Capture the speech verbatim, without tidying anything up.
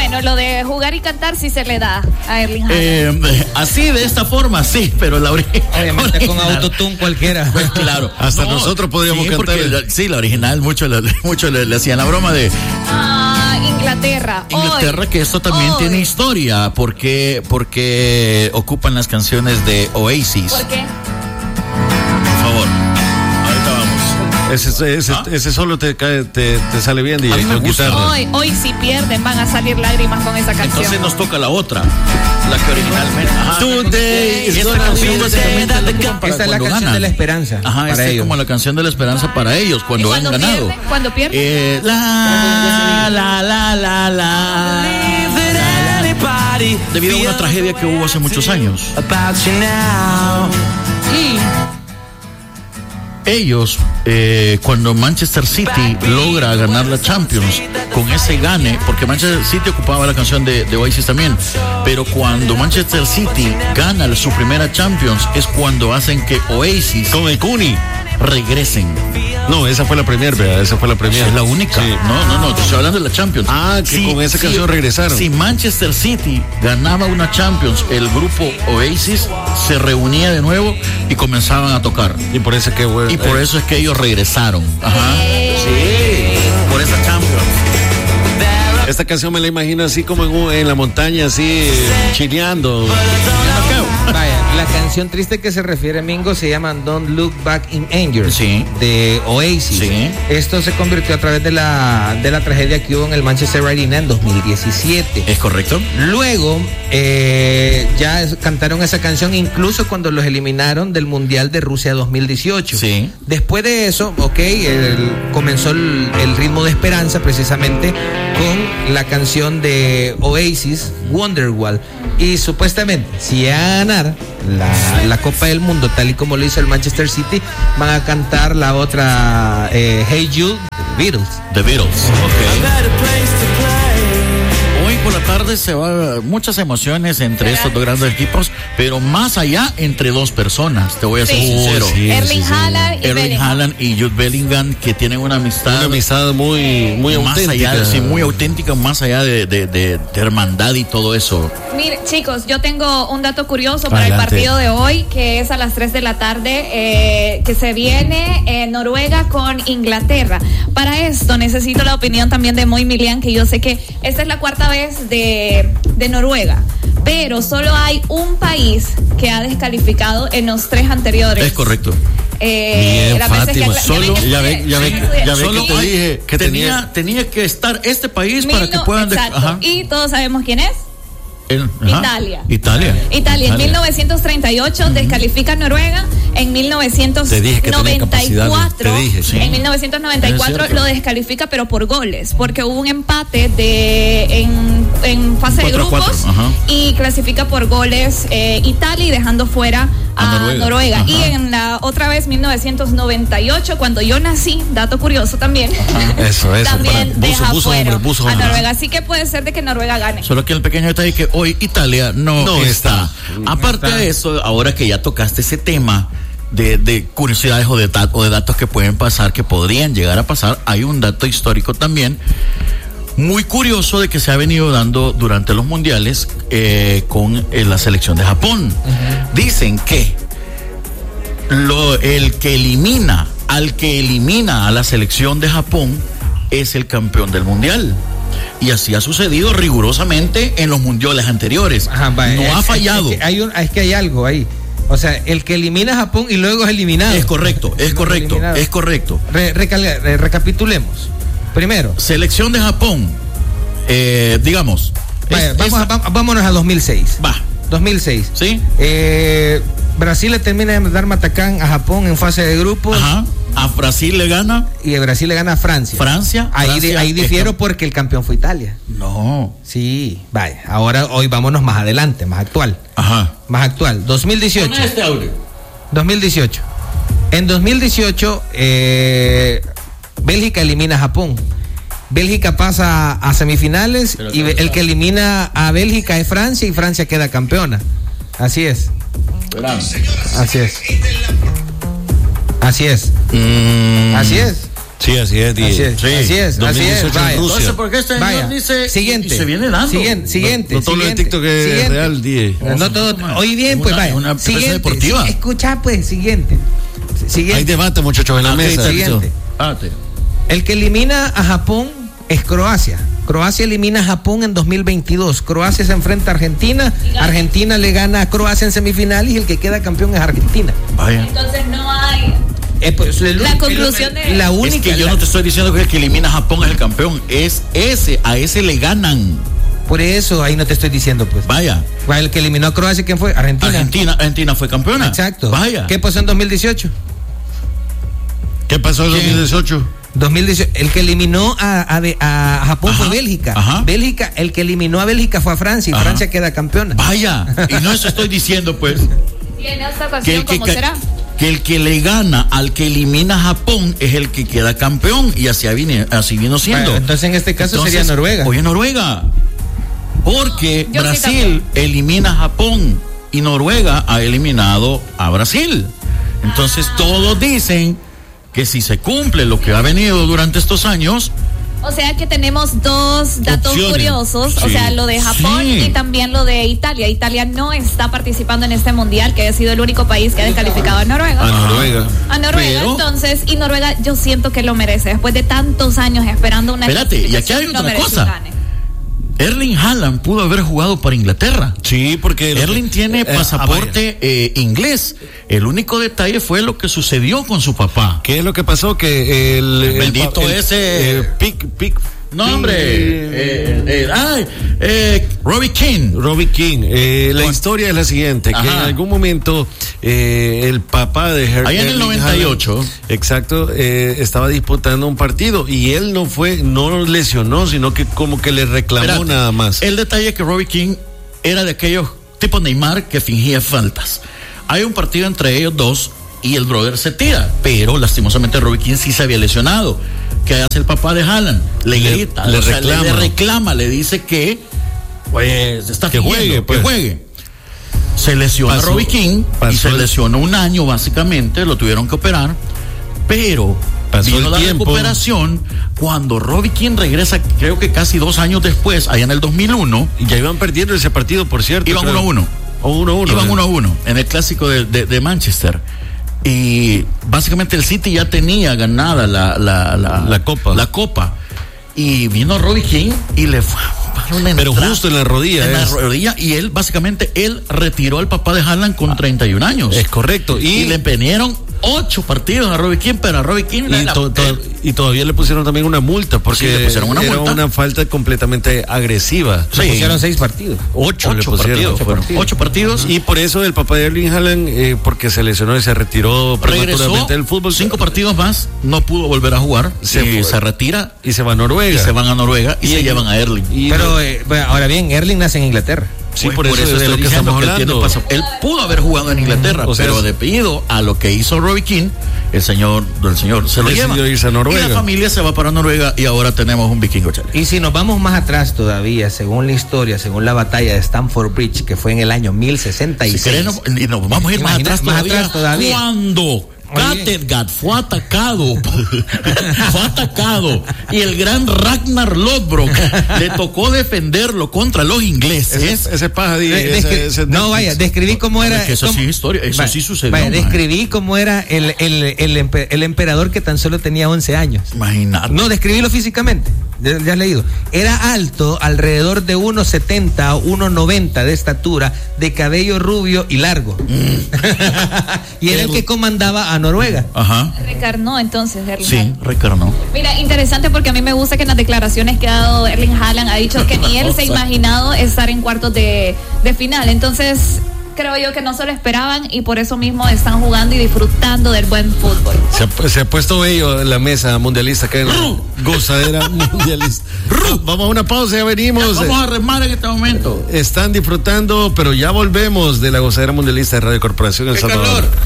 Bueno, lo de jugar y cantar sí se le da a Erling Haaland. Eh, así, de esta forma, sí, pero la original. Obviamente con autotune cualquiera. Pues claro. Hasta no, nosotros podríamos sí, cantar. Porque, sí, la original, muchos le, mucho le, le hacían la broma de. Ah, Inglaterra. Inglaterra, hoy, que esto también hoy. tiene historia, porque, porque ocupan las canciones de Oasis. ¿Por qué? Por favor. Ahorita vamos. Ese, ese, ¿Ah? ese solo te, cae, te, te sale bien, D J. A mí me gusta. Hoy, hoy si pierden van a salir lágrimas con esa canción. Entonces nos toca la otra, la que originalmente. Ajá. Today is Esta gonna canción be the básicamente day la that ocupan para Esta es la cuando canción ganan. de la esperanza. Ajá, para esta es ellos. como la canción de la esperanza para ellos cuando, ¿Y han cuando ganado. pierden? ¿Cuando pierden? Eh, la, la, la, la, la. Debido a una tragedia que hubo hace muchos años. Y ellos, eh, cuando Manchester City logra ganar la Champions, con ese gane, porque Manchester City ocupaba la canción de, de Oasis también, pero cuando Manchester City gana su primera Champions, es cuando hacen que Oasis Con el Cuni. regresen. No, esa fue la premier, vea, esa fue la premier. Es la única. Sí. No, no, no, te estoy hablando de la Champions. Ah, que con esa canción regresaron. Si Manchester City ganaba una Champions, el grupo Oasis se reunía de nuevo y comenzaban a tocar. Y por eso es que, güey, Y por eh, eso es que ellos regresaron. Ajá. Eh, Sí. Por esa Champions. esta canción me la imagino así como en, un- en la montaña, así, eh, chileando. Vaya, la canción triste que se refiere Mingo se llama Don't Look Back in Anger, Sí. de Oasis. Sí. Esto se convirtió a través de la, de la tragedia que hubo en el Manchester Arena en dos mil diecisiete. ¿Es correcto? Luego, eh, ya es- cantaron esa canción incluso cuando los eliminaron del Mundial de Rusia dos mil dieciocho. Sí. Después de eso, ok, el- comenzó el, el ritmo de esperanza precisamente con la canción de Oasis, Wonderwall. Y supuestamente, si van a ganar la, la Copa del Mundo, tal y como lo hizo el Manchester City, van a cantar la otra eh, Hey Jude, de Beatles. The Beatles. Ok. Hoy por la tarde se va muchas emociones entre estos dos grandes equipos, pero más allá entre dos personas, te voy a ser Sí. sincero. Uy, sí. Erling Haaland y Erling Bellingham. Haaland y Jude Bellingham, que tienen una amistad, Una amistad muy, muy más auténtica. allá, sí, muy auténtica, más allá de, de, de, de hermandad y todo eso. Mire, chicos, yo tengo un dato curioso para Adelante. el partido de hoy, que es a las tres de la tarde, eh, que se viene eh, Noruega con Inglaterra. Para esto necesito la opinión también de Moy Milian, que yo sé que esta es la cuarta vez de, de Noruega, pero solo hay un país que ha descalificado en los tres anteriores. Es correcto. Eh, Bien, las veces que- Fátima, ya solo- ven que ya estudié, ve- ya ve- ya ven que estudié. ya ve que Solo te hay- dije que tenía, tenía- tenía que estar este país Mil para no- que puedan... de- exacto. ajá. Y todos sabemos quién es. El- ajá. Italia. Italia. Italia, en mil novecientos treinta y ocho descalifica a Noruega, en mil novecientos Te dije que tenía noventa y capacidades, cuatro, te dije, sí. en mil novecientos noventa y cuatro Es cierto. lo descalifica pero por goles, porque hubo un empate de en, en fase de cuatro a grupos cuatro, ajá. y clasifica por goles eh, Italia y dejando fuera a, A Noruega. Noruega. Ajá. Y en la otra vez mil novecientos noventa y ocho, cuando yo nací, dato curioso también, Eso, eso. también para- deja buzo, buzo, fuera hombre, buzo, a hombre. Noruega, así que puede ser de que Noruega gane. Solo que el pequeño detalle que hoy Italia no, No está. está. Aparte está. de eso, ahora que ya tocaste ese tema de, de curiosidades o de, dat- o de datos que pueden pasar, que podrían llegar a pasar, hay un dato histórico también muy curioso de que se ha venido dando durante los mundiales eh, con eh, la selección de Japón. Dicen que lo, el que elimina al que elimina a la selección de Japón es el campeón del mundial. Y así ha sucedido rigurosamente en los mundiales anteriores. Ajá, vaya, no es- ha es- fallado. Es que, hay un, es que hay algo ahí. O sea, el que elimina a Japón y luego es eliminado. Es correcto, es No, correcto, eliminado. es correcto. Re- recalca- re- recapitulemos. Primero, Selección de Japón, eh, digamos. vaya, es- vamos a- esa- va- vámonos a dos mil seis. va, dos mil seis. ¿sí? Eh, Brasil le termina de dar matacán a Japón en fase de grupos. Ajá. A Brasil le gana Y Brasil le gana a Francia. Francia. Ahí, Francia di- ahí es difiero cam- porque el campeón fue Italia. No. Sí, vaya. Ahora, hoy vámonos más adelante, más actual. Ajá. Más actual. dos mil dieciocho. Pon este audio. dos mil dieciocho. En dos mil dieciocho, eh, Bélgica elimina a Japón. Bélgica pasa a semifinales Pero y claro, el que elimina a Bélgica es Francia y Francia queda campeona. Así es. Verán. Así es. Así es. Mm, Así es. Sí, así es, Así es, Sí. así es, así es. Vaya. Entonces, ¿por qué este señor Vaya. dice Siguiente. y se viene dando? Siguiente, siguiente. No todo lo de siguiente, TikTok es siguiente. real, Die. No todo. Oye, bien, pues Una- vaya. una empresa Siguiente. deportiva. Sí, escucha, pues, siguiente. Siguiente. Hay debate, muchachos, en la Ah, ok, mesa. siguiente. Espérate. El que elimina a Japón es Croacia. Croacia elimina a Japón en dos mil veintidós. Croacia se enfrenta a Argentina. Argentina le gana a Croacia en semifinales y el que queda campeón es Argentina. Vaya. Entonces no hay. Eh, pues, el- La el- conclusión de- La Es única. que yo la- no te estoy diciendo que el que elimina a Japón es el campeón. Es ese, a ese le ganan. Por eso ahí no te estoy diciendo, pues. Vaya. El que eliminó a Croacia, ¿quién fue? Argentina. Argentina, Argentina fue campeona. Exacto. Vaya. ¿Qué pasó en dos mil dieciocho? ¿Qué pasó en ¿Quién? dos mil dieciocho? dos mil dieciocho, el que eliminó a, a- a Japón Ajá, fue Bélgica. ajá. Bélgica, el que eliminó a Bélgica fue a Francia y Ajá. Francia queda campeona. Vaya. Y no eso estoy diciendo, pues. Y en esta Que ocasión, el que, ¿cómo ca- será? que el que le gana al que elimina a Japón es el que queda campeón. Y así, vine, así vino siendo. Bueno, entonces en este caso sería Noruega. Oye, Noruega. Porque Yo sí Brasil también. elimina a Japón y Noruega ha eliminado a Brasil. Entonces Ah. todos dicen que si se cumple lo que ha venido durante estos años, O sea que tenemos dos datos Opciones. curiosos, o Sí. sea, lo de Japón Sí. y también lo de Italia. Italia no está participando en este mundial, que ha sido el único país que ha descalificado a Noruega. A Noruega. A Noruega, Pero- entonces, y Noruega yo siento que lo merece, después de tantos años esperando una Espérate, y aquí hay clasificación, lo otra merece cosa. un gane. Erling Haaland pudo haber jugado para Inglaterra. Sí, porque... Erling tiene Eh, pasaporte eh, inglés. El único detalle fue lo que sucedió con su papá. ¿Qué es lo que pasó? Que el... el Bendito el- ese- el pic, pic, No, pic- hombre. Eh, eh, ay, eh, Robbie King. Robbie King. Eh, la Con- historia es la siguiente, que Ajá. en algún momento eh, el papá de Her- Allá en el Erling noventa y ocho. Haaland, exacto, eh, estaba disputando un partido y él no fue, no lesionó, sino que como que le reclamó Espérate, nada más. El detalle es que Robbie King era de aquellos tipo Neymar que fingía faltas. Hay un partido entre ellos dos y el brother se tira, pero lastimosamente Robbie King sí se había lesionado. ¿Qué hace el papá de Haaland? Le, Le- grita, le o sea, reclama. le reclama, le dice que pues está Que fingiendo, juegue, pues. que juegue. Se lesiona Pasó- Robbie King y pasó se el- lesionó un año básicamente, lo tuvieron que operar, pero Pasó vino el la tiempo. recuperación cuando Robbie King regresa, creo que casi dos años después, allá en el dos mil uno, Y ya iban perdiendo ese partido, por cierto. iban creo. uno a uno. O uno a uno. Iban eh. uno a uno en el clásico de, de- de Manchester. Y básicamente el City ya tenía ganada la, la, la, La copa. La copa. Y vino Robbie King y le fue para una Pero entrada justo en la rodilla, En la es. rodilla. Y él, básicamente, él retiró al papá de Haaland con treinta y un años. Es correcto. Y, Y, le empeñaron ocho partidos a Robbie King, pero a Robbie King y, le- la- to- to- él- y todavía le pusieron también una multa, porque Sí, le pusieron una era multa. una falta completamente agresiva. Sí. Le pusieron seis partidos. Ocho, le ocho pusieron. partidos, Ocho fueron. partidos. Ocho partidos. Y por eso el papá de Erling Haaland, eh, porque se lesionó y se retiró regresó prematuramente del fútbol. cinco partidos más, no pudo volver a jugar, Se se, fue. se retira Y se va a y Noruega. se van a Noruega y, Y se ellos- llevan a Erling. Y Pero eh, bueno, ahora bien, Erling nace en Inglaterra. sí, Pues por, eso, es de estoy lo que diciendo estamos que él tiene hablando. paso- Él pudo haber jugado en Inglaterra, O sea, pero es- debido a lo que hizo Robbie King, el señor, el señor se lo Decidió lleva. irse a Noruega. Y la familia se va para Noruega y ahora tenemos un vikingo chale. Y si nos vamos más atrás todavía, según la historia, según la batalla de Stamford Bridge, que fue en el año mil sesenta y seis. Si querés, no- y nos vamos a ir más Imagina- atrás, más todavía, atrás todavía. Cuando Kattegat fue atacado, fue atacado, y el gran Ragnar Lodbrok le tocó defenderlo contra los ingleses. Ese, ese paja, di, De- ese- descri- ese no, Netflix. vaya, describí cómo era. Es que eso cómo- sí es historia, eso Vaya, sí sucedió, vaya, man. describí cómo era el, el, el, empe- el emperador que tan solo tenía once años. Imagínate. No, describílo físicamente. Ya, ya has leído. Era alto, alrededor de uno setenta o uno noventa de estatura, de cabello rubio y largo. y era el que comandaba a Noruega. Ajá. Recarnó entonces Erling Sí, Haaland. recarnó. Mira, interesante porque a mí me gusta que en las declaraciones que ha dado Erling Haaland ha dicho que ni él se ha imaginado estar en cuartos de, de final. Entonces, creo yo que no se lo esperaban y por eso mismo están jugando y disfrutando del buen fútbol. Se ha, se ha puesto bello en la mesa mundialista acá en la gozadera mundialista. Vamos a una pausa, ya venimos. Vamos a remar en este momento. Están disfrutando, pero ya volvemos de la gozadera mundialista de Radio Corporación El ¡Qué Salvador. calor!